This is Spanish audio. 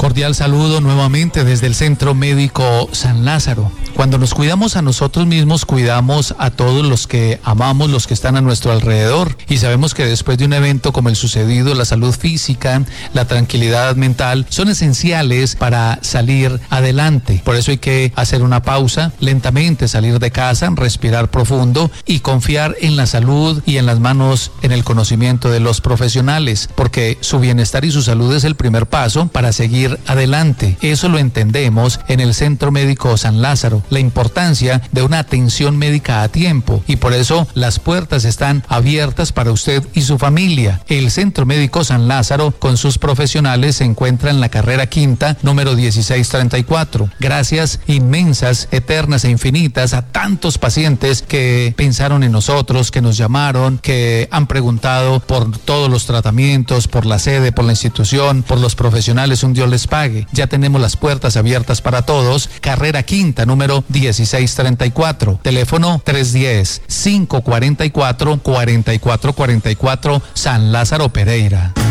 Cordial saludo nuevamente desde el Centro Médico San Lázaro. Cuando nos cuidamos a nosotros mismos, cuidamos a todos los que amamos, los que están a nuestro alrededor. Y sabemos que después de un evento como el sucedido, la salud física, la tranquilidad mental son esenciales para salir adelante. Por eso hay que hacer una pausa, lentamente salir de casa, respirar profundo y confiar en la salud y en las manos, en el conocimiento de los profesionales, porque su bienestar y su salud es el primer paso para seguir adelante. Eso lo entendemos en el Centro Médico San Lázaro, la importancia de una atención médica a tiempo, y por eso las puertas están abiertas para usted y su familia. El Centro Médico San Lázaro con sus profesionales se encuentra en la carrera quinta, número 1634. Gracias inmensas, eternas e infinitas a tantos pacientes que pensaron en nosotros, que nos llamaron, que han preguntado por todos los tratamientos, por la sede, por la institución, por los profesionales. Un Dios les pague. Ya tenemos las puertas abiertas para todos. Carrera quinta, número 1634. Teléfono 310-544-4444, San Lázaro, Pereira.